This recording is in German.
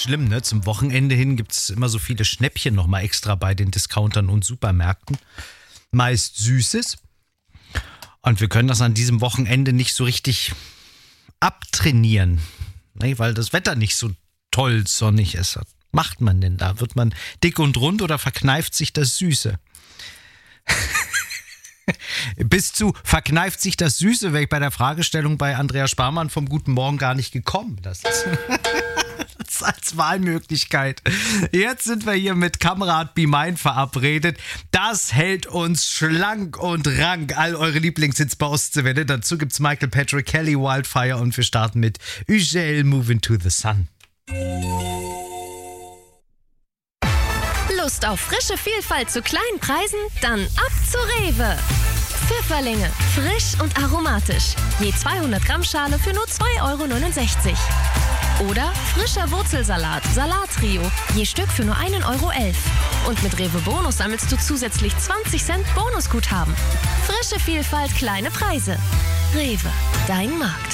schlimm, ne? Zum Wochenende hin gibt es immer so viele Schnäppchen nochmal extra bei den Discountern und Supermärkten. Meist Süßes. Und wir können das an diesem Wochenende nicht so richtig abtrainieren, ne? Weil das Wetter nicht so toll sonnig ist. Was macht man denn da? Wird man dick und rund oder verkneift sich das Süße? Bis zu verkneift sich das Süße, wäre ich bei der Fragestellung bei Andrea Sparmann vom Guten Morgen gar nicht gekommen. Das ist als Wahlmöglichkeit. Jetzt sind wir hier mit Kamerad Be Mine verabredet. Das hält uns schlank und rank. All eure Lieblingshits bei Ostseewelle. Dazu gibt's Michael Patrick Kelly, Wildfire und wir starten mit Ugel, Moving to the Sun. Lust auf frische Vielfalt zu kleinen Preisen? Dann ab zu Rewe. Pfifferlinge, frisch und aromatisch. Je 200 Gramm Schale für nur 2,69 €. Oder frischer Wurzelsalat, Salattrio, je Stück für nur 1,11 €. Und mit Rewe Bonus sammelst du zusätzlich 20 Cent Bonusguthaben. Frische Vielfalt, kleine Preise. Rewe, dein Markt.